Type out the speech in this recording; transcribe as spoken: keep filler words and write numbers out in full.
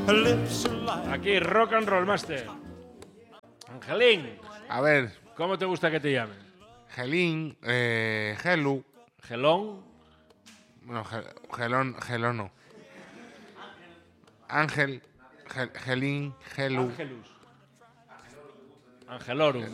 Aquí, Rock and Roll Master. Angelín. A ver. ¿Cómo te gusta que te llamen? Gelín, eh, Gelu. Gelón. Bueno, gel, gelón, gelono. Ángel, gel, Gelín, Gelu. Angelus. Angelorum.